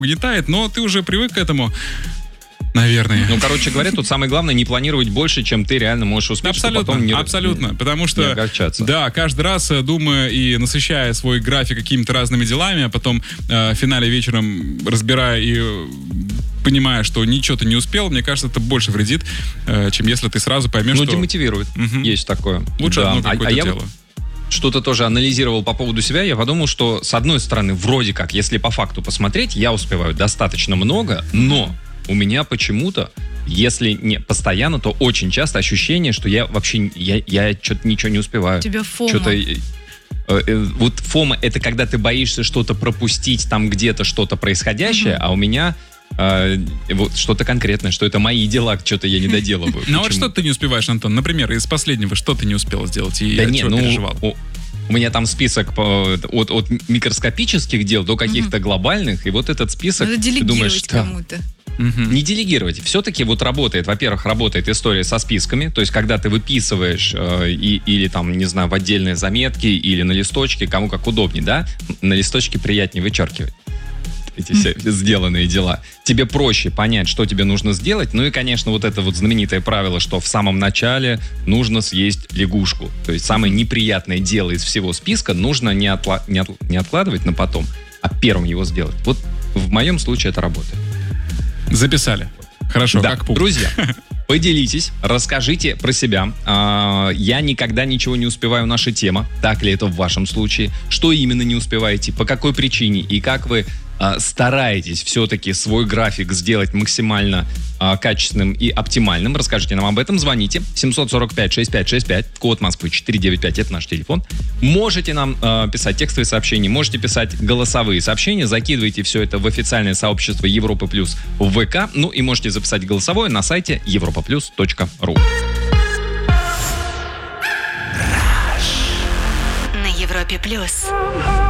угнетает, но ты уже привык к этому. Наверное. Ну, короче говоря, тут самое главное не планировать больше, чем ты реально можешь успеть, абсолютно, чтобы потом абсолютно, потому что, не огорчаться. Да, каждый раз, думая и насыщая свой график какими-то разными делами, а потом в финале вечером разбирая и понимая, что ничего ты не успел, мне кажется, это больше вредит, чем если ты сразу поймешь, что... Ну, демотивирует. Есть такое. Лучше одно какое-то я дело. Что-то тоже анализировал по поводу себя, я подумал, что, с одной стороны, вроде как, если по факту посмотреть, я успеваю достаточно много, но у меня почему-то, если не постоянно, то очень часто ощущение, что я вообще, я что-то ничего не успеваю. У тебя фома. Что-то... Вот фома — это когда ты боишься что-то пропустить, там где-то что-то происходящее, а у меня вот что-то конкретное, что это мои дела, что-то я не доделываю. Ну вот что ты не успеваешь, Антон? Например, из последнего, что ты не успел сделать и от чего переживал? У меня там список от микроскопических дел до каких-то глобальных, и вот этот список... Надо делегировать кому-то. Не делегировать. Все-таки вот работает, во-первых, работает история со списками, то есть когда ты выписываешь или там, не знаю, в отдельные заметки, или на листочке, кому как удобнее, да? На листочке приятнее вычеркивать эти все сделанные дела. Тебе проще понять, что тебе нужно сделать. Ну и, конечно, вот это вот знаменитое правило, что в самом начале нужно съесть лягушку. То есть самое неприятное дело из всего списка нужно не откладывать на потом, а первым его сделать. Вот в моем случае это работает. Записали. Хорошо, да. как пук. Друзья, поделитесь, расскажите про себя. Я никогда ничего не успеваю, наша тема. Так ли это в вашем случае? Что именно не успеваете? По какой причине? И как вы стараетесь все-таки свой график сделать максимально качественным и оптимальным? Расскажите нам об этом. Звоните 745-6565, код Москвы 495, это наш телефон. Можете нам писать текстовые сообщения, можете писать голосовые сообщения, закидывайте все это в официальное сообщество Европа Плюс в ВК, ну и можете записать голосовое на сайте europaplus.ru. На Европе Плюс.